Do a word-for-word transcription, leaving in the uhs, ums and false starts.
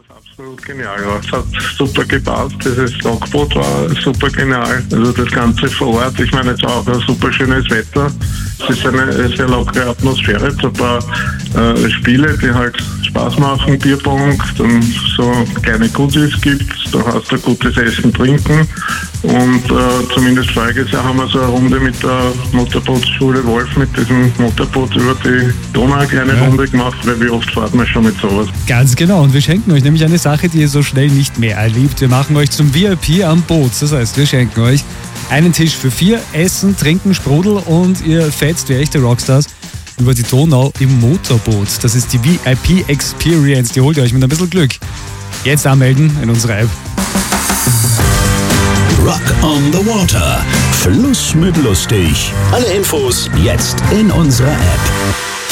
Absolut genial, ja. Es hat super gepasst. Dieses Stockboot war super genial. Also das Ganze vor Ort, ich meine, es war auch ein super schönes Wetter. Es ist eine sehr lockere Atmosphäre, so ein paar äh, Spiele, die halt Spaß machen, Bierpong, dann so kleine Goodies gibt, da hast du gutes Essen, Trinken und äh, zumindest voriges Jahr haben wir so eine Runde mit der Motorbootschule Wolf mit diesem Motorboot über die Donau eine kleine ja. Runde gemacht, weil wie oft fahren wir schon mit sowas. Ganz genau, und wir schenken euch nämlich eine Sache, die ihr so schnell nicht mehr erlebt. Wir machen euch zum V I P am Boot, das heißt, wir schenken euch einen Tisch für vier, Essen, Trinken, Sprudel und ihr fetzt wie echte Rockstars über die Donau im Motorboot. Das ist die V I P Experience, die holt ihr euch mit ein bisschen Glück. Jetzt anmelden in unserer App. Rock on the Water. Fluss mit lustig. Alle Infos jetzt in unserer App.